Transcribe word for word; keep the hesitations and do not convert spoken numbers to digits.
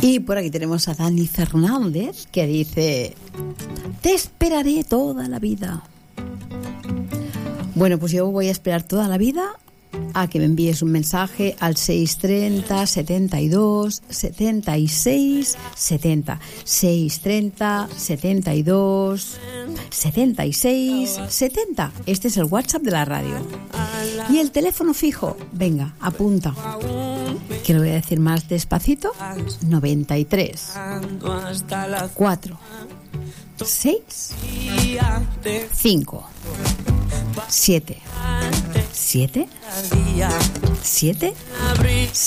Y por aquí tenemos a Dani Fernández que dice: te esperaré toda la vida. Bueno, pues yo voy a esperar toda la vida a que me envíes un mensaje al seis treinta, setenta y dos, setenta y seis, setenta. seis treinta, setenta y dos, setenta y seis, setenta. Este es el WhatsApp de la radio. Y el teléfono fijo, venga, apunta, que lo voy a decir más despacito: noventa y tres, cuatro, seis, cinco, siete, siete, siete,